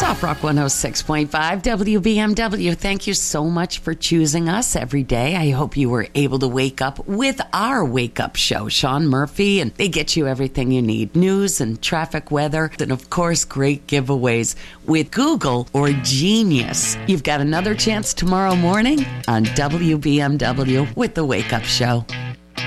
Soft Rock 106.5 WBMW. Thank you so much for choosing us every day. I hope you were able to wake up with our wake up show, Sean Murphy, and they get you everything you need. News and traffic, weather, and of course, great giveaways with Google or Genius. You've got another chance tomorrow morning on WBMW with the Wake Up Show.